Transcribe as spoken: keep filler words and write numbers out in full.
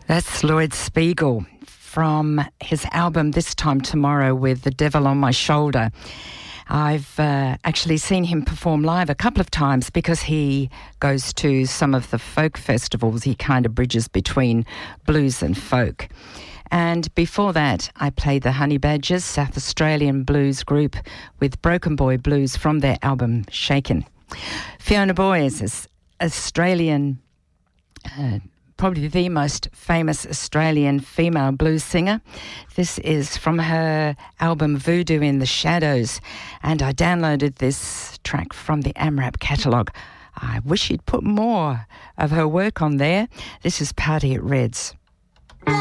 That's Lloyd Spiegel from his album This Time Tomorrow with The Devil on My Shoulder. I've uh, actually seen him perform live a couple of times because he goes to some of the folk festivals. He kind of bridges between blues and folk. And before that, I played the Honey Badgers, South Australian blues group, with Broken Boy Blues from their album Shaken. Fiona Boyes is Australian, uh, probably the most famous Australian female blues singer. This is from her album Voodoo in the Shadows, and I downloaded this track from the AMRAP catalogue. I wish she'd put more of her work on there. This is Party at Red's.